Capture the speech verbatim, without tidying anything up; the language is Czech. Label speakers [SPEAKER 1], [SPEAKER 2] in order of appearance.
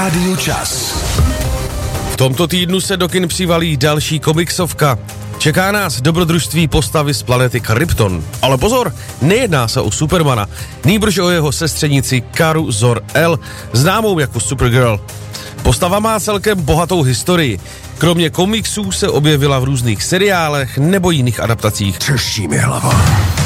[SPEAKER 1] Rádiu Čas.
[SPEAKER 2] V tomto týdnu se do kin přivalí další komiksovka. Čeká nás dobrodružství postavy z planety Krypton. Ale pozor, nejedná se o Supermana, nýbrž o jeho sestřenici Karu Zor-El, známou jako Supergirl. Postava má celkem bohatou historii. Kromě komiksů se objevila v různých seriálech nebo jiných adaptacích.
[SPEAKER 1] Třeští mi hlava.